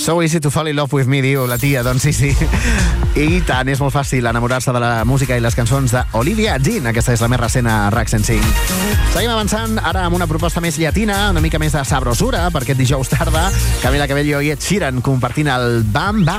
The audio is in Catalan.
So easy to fall in love with me, diu la tia. Doncs sí. I tant, és molt fàcil enamorar-se de la música i les cançons d'Olivia Dean. Aquesta és la més recent a RAC 105. Seguim avançant ara amb una proposta més llatina, una mica més de sabrosura, per aquest dijous tarda. Camila Cabello i Ed Sheeran compartint el Bam Bam.